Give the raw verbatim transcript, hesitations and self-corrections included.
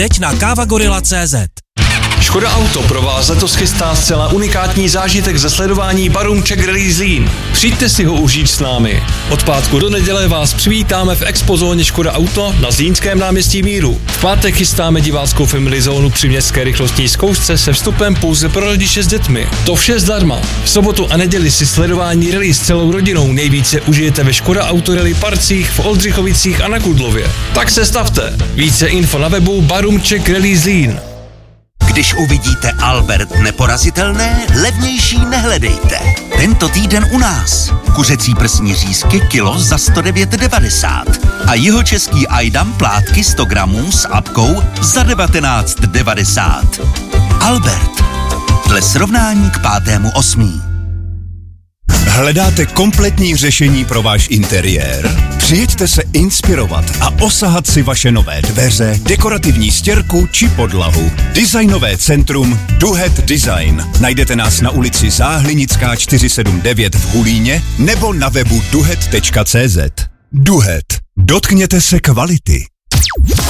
Teď na kavagorilla tečka cé zet. Škoda Auto pro vás letos chystá zcela unikátní zážitek ze sledování Barum Czech Rally Zlín. Přijďte si ho užít s námi. Od pátku do neděle vás přivítáme v expozóně Škoda Auto na Zlínském náměstí Míru. V pátek chystáme diváckou family zónu při městské rychlostní zkoušce se vstupem pouze pro rodiče s dětmi. To vše zdarma. V sobotu a neděli si sledování rally s celou rodinou nejvíce užijete ve Škoda Auto Rally parcích v Oldřichovicích a na Kudlově. Tak se stavte. Více info na webu Barum Czech Rally Zlín. Když uvidíte Albert neporazitelné, levnější nehledejte. Tento týden u nás. Kuřecí prsní řízky kilo za sto devět devadesát a jihočeský Ajdam plátky sto gramů s apkou za devatenáct devadesát. Albert. Dle srovnání k pátému osmí. Hledáte kompletní řešení pro váš interiér? Přijeďte se inspirovat a osahat si vaše nové dveře, dekorativní stěrku či podlahu. Designové centrum Duhet Design. Najdete nás na ulici Záhlinická čtyři sedm devět v Hulíně nebo na webu duhet tečka cé zet. Duhet. Dotkněte se kvality.